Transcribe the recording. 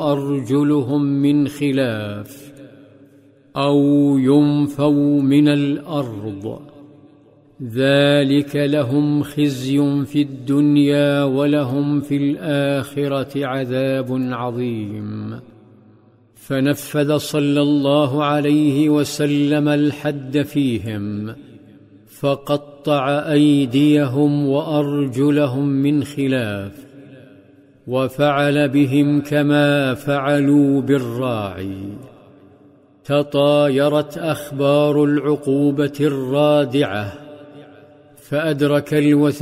وأرجلهم من خلاف أو ينفوا من الأرض، ذلك لهم خزي في الدنيا ولهم في الآخرة عذاب عظيم. فنفذ صلى الله عليه وسلم الحد فيهم، فقطع أيديهم وأرجلهم من خلاف، وفعل بهم كما فعلوا بالراعي. تطايرت أخبار العقوبة الرادعة، فأدرك